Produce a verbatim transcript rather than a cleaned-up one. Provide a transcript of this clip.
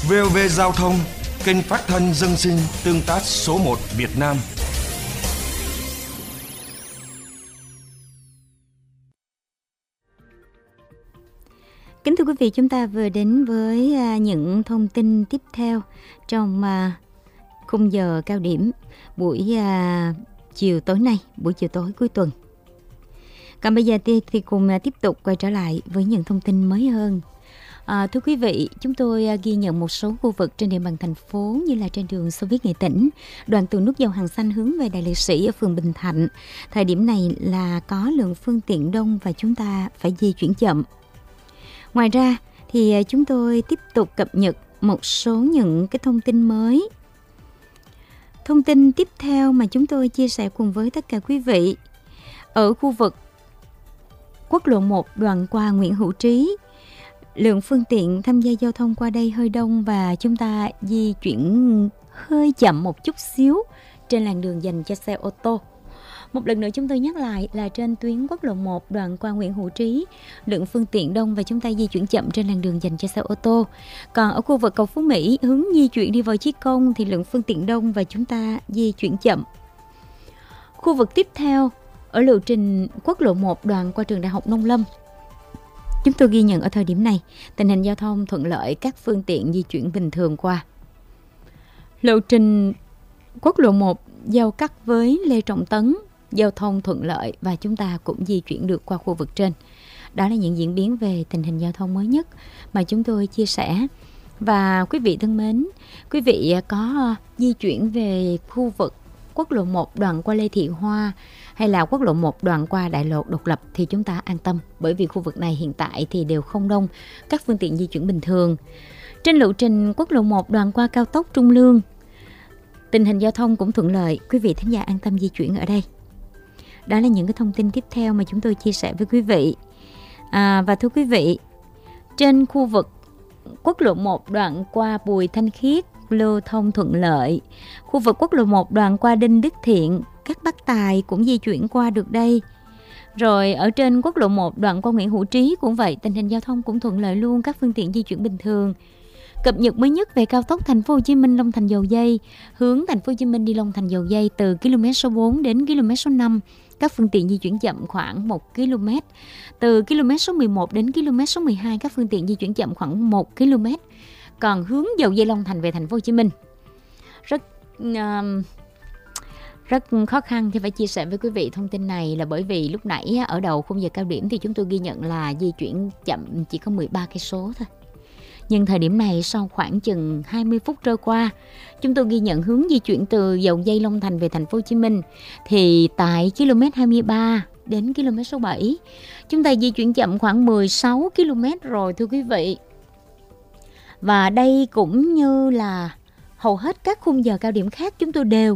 vê o vê Giao thông, kênh phát thanh dân sinh tương tác số một Việt Nam. Kính thưa quý vị, chúng ta vừa đến với những thông tin tiếp theo trong khung giờ cao điểm buổi chiều tối nay, buổi chiều tối cuối tuần. Còn bây giờ thì, thì cùng tiếp tục quay trở lại với những thông tin mới hơn. À, thưa quý vị, chúng tôi ghi nhận một số khu vực trên địa bàn thành phố như là trên đường Xô Viết Nghệ Tĩnh, đoạn từ nút giao Hàng Xanh hướng về Đại Liệt Sĩ ở phường Bình Thạnh. Thời điểm này là có lượng phương tiện đông và chúng ta phải di chuyển chậm. Ngoài ra thì chúng tôi tiếp tục cập nhật một số những cái thông tin mới. Thông tin tiếp theo mà chúng tôi chia sẻ cùng với tất cả quý vị, ở khu vực quốc lộ một đoạn qua Nguyễn Hữu Trí, lượng phương tiện tham gia giao thông qua đây hơi đông và chúng ta di chuyển hơi chậm một chút xíu trên làn đường dành cho xe ô tô. Một lần nữa chúng tôi nhắc lại là trên tuyến quốc lộ một đoạn qua Nguyễn Hữu Trí, lượng phương tiện đông và chúng ta di chuyển chậm trên làn đường dành cho xe ô tô. Còn ở khu vực cầu Phú Mỹ hướng di chuyển đi vào Chí Công thì lượng phương tiện đông và chúng ta di chuyển chậm. Khu vực tiếp theo ở lộ trình quốc lộ một đoạn qua trường Đại học Nông Lâm, chúng tôi ghi nhận ở thời điểm này tình hình giao thông thuận lợi, các phương tiện di chuyển bình thường qua. Lộ trình quốc lộ một giao cắt với Lê Trọng Tấn, giao thông thuận lợi và chúng ta cũng di chuyển được qua khu vực trên. Đó là những diễn biến về tình hình giao thông mới nhất mà chúng tôi chia sẻ. Và quý vị thân mến, quý vị có di chuyển về khu vực quốc lộ một đoạn qua Lê Thị Hoa hay là quốc lộ một đoạn qua Đại lộ Độc Lập thì chúng ta an tâm, bởi vì khu vực này hiện tại thì đều không đông, các phương tiện di chuyển bình thường. Trên lộ trình quốc lộ một đoạn qua cao tốc Trung Lương, tình hình giao thông cũng thuận lợi, quý vị thính giả an tâm di chuyển ở đây. Đó là những cái thông tin tiếp theo mà chúng tôi chia sẻ với quý vị. À, và thưa quý vị, trên khu vực quốc lộ một đoạn qua Bùi Thanh Khiết, lưu thông thuận lợi. Khu vực quốc lộ một đoạn qua Đinh Đức Thiện, các bác tài cũng di chuyển qua được đây. Rồi ở trên quốc lộ một đoạn qua Nguyễn Hữu Trí cũng vậy, tình hình giao thông cũng thuận lợi luôn, các phương tiện di chuyển bình thường. Cập nhật mới nhất về cao tốc Thành phố Hồ Chí Minh Long Thành Dầu Giây, hướng Thành phố Hồ Chí Minh đi Long Thành Dầu Giây từ km số bốn đến km số năm, các phương tiện di chuyển chậm khoảng một ki lô mét. Từ km số mười một đến km số mười hai, các phương tiện di chuyển chậm khoảng một ki lô mét. Còn hướng Dầu Giây Long Thành về Thành phố Hồ Chí Minh rất uh, rất khó khăn thì phải chia sẻ với quý vị thông tin này, là bởi vì lúc nãy ở đầu khung giờ cao điểm thì chúng tôi ghi nhận là di chuyển chậm chỉ có mười ba cây số thôi. Nhưng thời điểm này sau khoảng chừng hai mươi phút trôi qua, chúng tôi ghi nhận hướng di chuyển từ Dầu Giây Long Thành về Thành phố Hồ Chí Minh thì tại km hai mươi ba đến km số bảy, chúng ta di chuyển chậm khoảng mười sáu ki lô mét rồi thưa quý vị. Và đây cũng như là hầu hết các khung giờ cao điểm khác, chúng tôi đều